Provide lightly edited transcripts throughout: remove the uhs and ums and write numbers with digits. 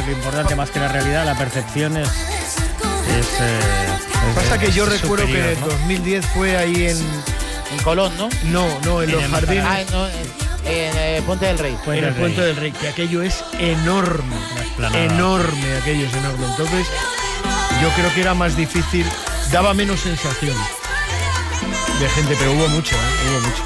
lo importante más que la realidad, la percepción es pasa que yo recuerdo superior, que en ¿no? 2010 fue ahí en Colón, ¿no? No, en los jardines. En Puente del Rey. En el Puente del Rey, que aquello es enorme. Enorme, aquello es enorme. Entonces, yo creo que era más difícil, daba menos sensación de gente, pero hubo mucho, hubo mucho.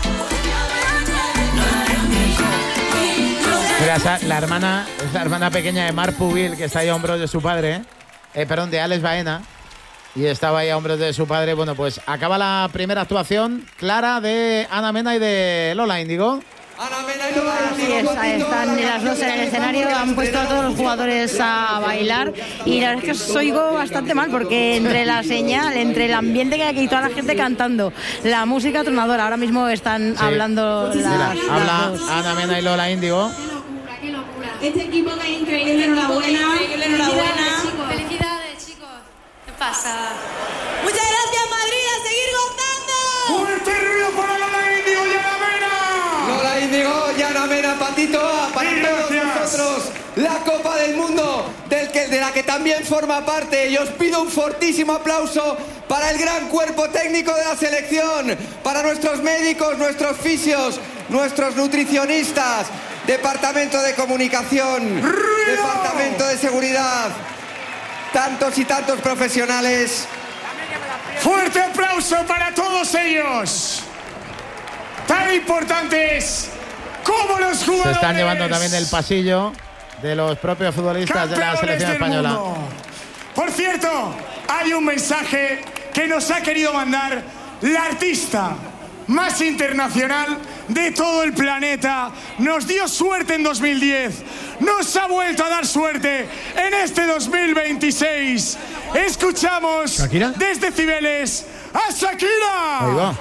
Mira, la hermana, es la hermana pequeña de Marc Pubil, que está ahí a hombros de su padre, perdón, de Alex Baena, y estaba ahí a hombros de su padre. Bueno, pues acaba la primera actuación clara de Ana Mena y de Lola Índigo. Así es, están las dos en el escenario, han puesto a todos los jugadores a bailar y la verdad es que os oigo bastante mal porque entre la señal, entre el ambiente que hay aquí y toda la gente cantando, la música tronadora, ahora mismo están hablando habla dos. Ana Mena y Lola Índigo. Qué locura. Este equipo que es increíble, enhorabuena. Felicidades, chicos. ¿Qué pasa? Muchas gracias, Madrid, a seguir gozando. ¡Fuerte ruido para Lola Índigo y Ana Mena! Lola Índigo y Ana Mena, Patito, para todos nosotros, la Copa del Mundo, de la que también forma parte. Y os pido un fortísimo aplauso para el gran cuerpo técnico de la selección, para nuestros médicos, nuestros fisios, nuestros nutricionistas, Departamento de Comunicación, Departamento de Seguridad, tantos y tantos profesionales. ¡Fuerte aplauso para todos ellos! Tan importantes como los jugadores. Se están llevando también el pasillo de los propios futbolistas de la selección española. Mundo. Por cierto, hay un mensaje que nos ha querido mandar la artista más internacional de todo el planeta. Nos dio suerte en 2010, nos ha vuelto a dar suerte en este 2026. Escuchamos ¿Shakira? desde Cibeles a Shakira. Ahí va.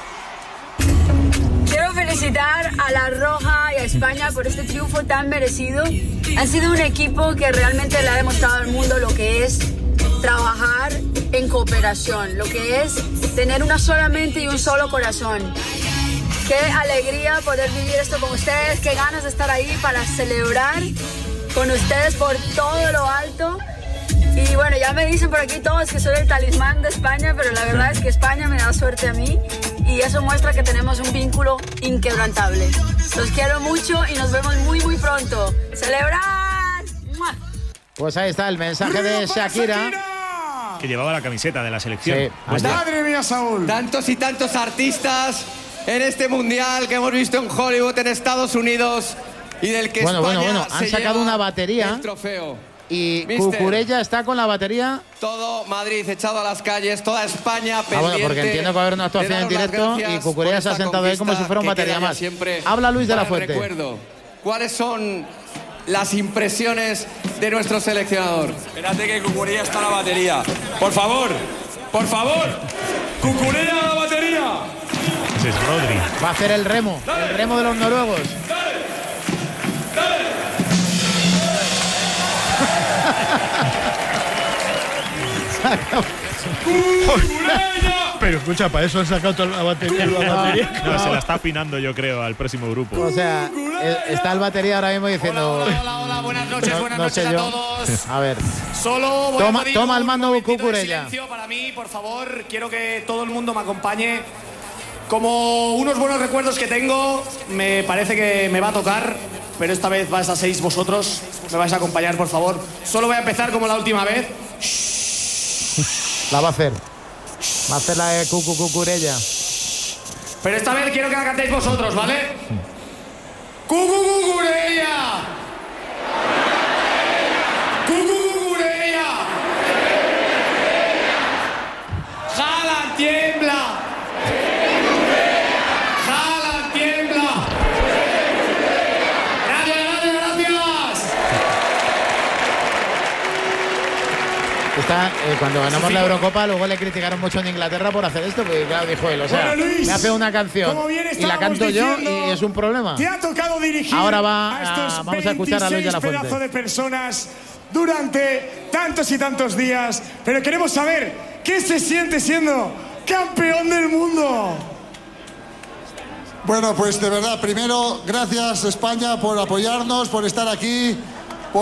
Quiero felicitar a La Roja y a España por este triunfo tan merecido. Han sido un equipo que realmente le ha demostrado al mundo lo que es trabajar en cooperación, lo que es tener una sola mente y un solo corazón. Qué alegría poder vivir esto con ustedes, qué ganas de estar ahí para celebrar con ustedes por todo lo alto. Y bueno, ya me dicen por aquí todos que soy el talismán de España, pero la verdad es que España me da suerte a mí y eso muestra que tenemos un vínculo inquebrantable. Los quiero mucho y nos vemos muy muy pronto. ¡Celebrar! ¡Mua! Pues ahí está el mensaje de Shakira. Que llevaba la camiseta de la selección. Sí, Pues Madre mía, Saúl. Tantos y tantos artistas en este mundial que hemos visto en Hollywood, en Estados Unidos, y del que España han se sacado lleva una batería el trofeo. y Mister. Cucurella está con la batería. Todo Madrid echado a las calles, toda España pendiente. Bueno, porque entiendo que va a haber una actuación en directo y Cucurella se ha sentado ahí como si fuera un batería más. Habla Luis de la Fuente. Recuerdo, ¿cuáles son las impresiones de nuestro seleccionador? Espérate que Cucurella está en la batería. Por favor, Cucurella a la batería. ese es Rodri. Va a hacer el remo de los noruegos. Pero escucha, para eso han sacado toda la batería. No, se la está afinando, yo creo, al próximo grupo. O sea, está el batería ahora mismo diciendo. Hola, buenas noches, no noches sé a yo. todos. A ver. Solo voy a pedir toma el un mando momentito de Cucurella. silencio para mí, por favor. Quiero que todo el mundo me acompañe. Como unos buenos recuerdos que tengo, me parece que me va a tocar, pero esta vez vais a seis vosotros. Me vais a acompañar, por favor. Solo voy a empezar como la última vez. La va a hacer. Va a hacer la de Cucurella. Pero esta vez quiero que la cantéis vosotros, ¿vale? ¡Cucurella! ¡Cucurella! ¡Jala, tiembla! ¡Jala, tiembla! ¡Gracias! Cuando ganamos la Eurocopa, luego le criticaron mucho en Inglaterra por hacer esto, porque claro, dijo él, o sea, Bueno, Luis, me hace una canción y la canto yo y es un problema. Te ha tocado dirigir Ahora vamos a escuchar a Luis de la Fuente. pedazos de personas durante tantos y tantos días, pero queremos saber qué se siente siendo campeón del mundo. Bueno, pues de verdad, primero, gracias España por apoyarnos, por estar aquí.